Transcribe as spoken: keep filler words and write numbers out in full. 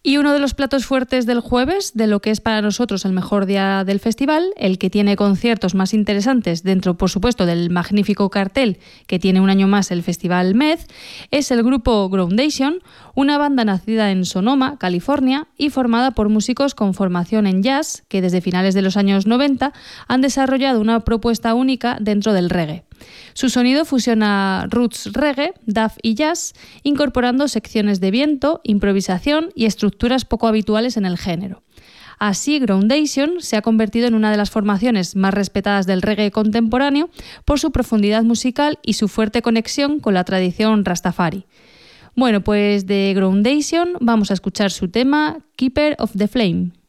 Y uno de los platos fuertes del jueves, de lo que es para nosotros el mejor día del festival, el que tiene conciertos más interesantes dentro, por supuesto, del magnífico cartel que tiene un año más el Festival M E D, es el grupo Groundation, una banda nacida en Sonoma, California, y formada por músicos con formación en jazz que desde finales de los años noventa han desarrollado una propuesta única dentro del reggae. Su sonido fusiona roots reggae, dub y jazz, incorporando secciones de viento, improvisación y estructuras poco habituales en el género. Así, Groundation se ha convertido en una de las formaciones más respetadas del reggae contemporáneo por su profundidad musical y su fuerte conexión con la tradición rastafari. Bueno, pues de Groundation vamos a escuchar su tema Keeper of the Flame.